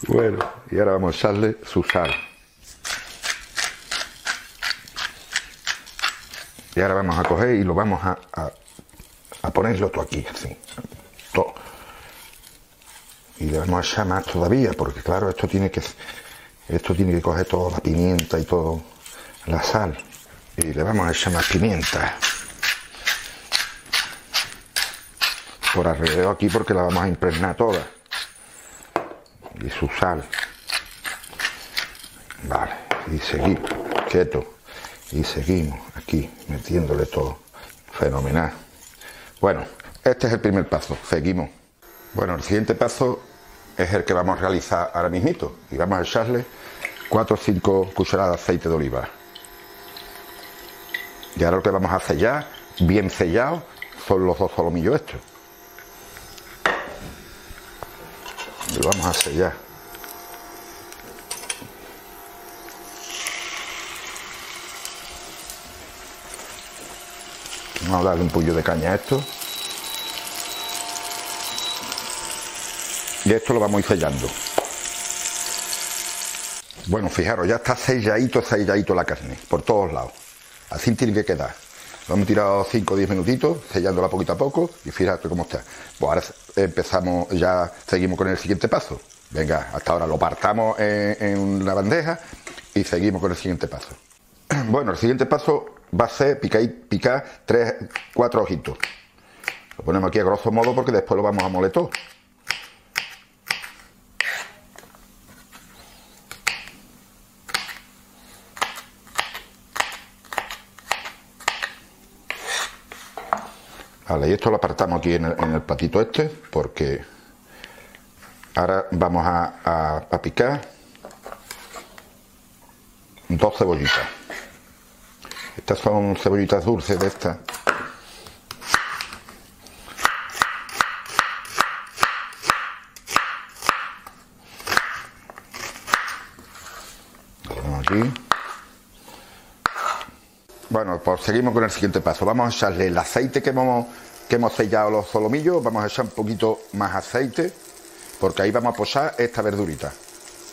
Bueno, y ahora vamos a echarle su sal. Y ahora vamos a coger y lo vamos a ponerlo todo aquí, así. Todo. Y le vamos a echar más todavía, porque claro, esto tiene que coger toda la pimienta y todo, la sal. Y le vamos a echar más pimienta. Por alrededor aquí, porque la vamos a impregnar toda. Y su sal. Vale, y seguimos, quieto. Y seguimos aquí, metiéndole todo. Fenomenal. Bueno, este es el primer paso, seguimos. Bueno, el siguiente paso es el que vamos a realizar ahora mismito. Y vamos a echarle 4 o 5 cucharadas de aceite de oliva. Y ahora lo que vamos a sellar, bien sellado, son los 2 solomillos estos. Y lo vamos a sellar. Vamos a darle un puño de caña a esto. Y esto lo vamos a ir sellando. Bueno, fijaros, ya está selladito la carne, por todos lados. Así tiene que quedar. Lo hemos tirado 5 o 10 minutitos, sellándola poquito a poco, y fíjate cómo está. Pues ahora empezamos, ya seguimos con el siguiente paso. Venga, hasta ahora lo partamos en la bandeja y seguimos con el siguiente paso. Bueno, el siguiente paso va a ser picar 3, 4 ojitos. Lo ponemos aquí a grosso modo porque después lo vamos a moler todo. Vale, y esto lo apartamos aquí en el platito este, porque ahora vamos a picar 2 cebollitas. Estas son cebollitas dulces de estas. Lo ponemos aquí. Bueno, pues seguimos con el siguiente paso. Vamos a echarle el aceite que hemos sellado los solomillos. Vamos a echar un poquito más aceite, porque ahí vamos a posar esta verdurita.